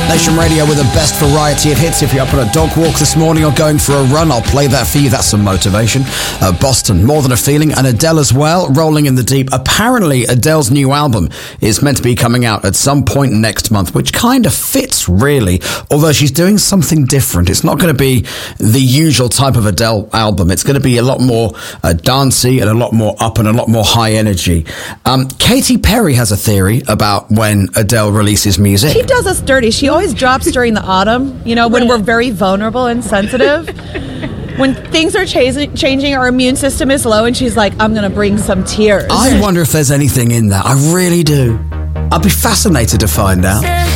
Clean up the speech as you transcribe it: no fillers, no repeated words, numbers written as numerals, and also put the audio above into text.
Nation Radio with the best variety of hits. If you're up on a dog walk this morning or going for a run, I'll play that for you. That's some motivation. Boston, More Than a Feeling, and Adele as well, Rolling in the Deep. Apparently, Adele's new album is meant to be coming out at some point next month, which kind of fits, really, although she's doing something different. It's not going to be the usual type of Adele album. It's going to be a lot more dancey and a lot more up and a lot more high energy. Katy Perry has a theory about when Adele releases music. She does us dirty. She always drops during the autumn, when we're very vulnerable and sensitive. When things are changing, our immune system is low, and she's like, I'm going to bring some tears. I wonder if there's anything in that. I really do. I'd be fascinated to find out.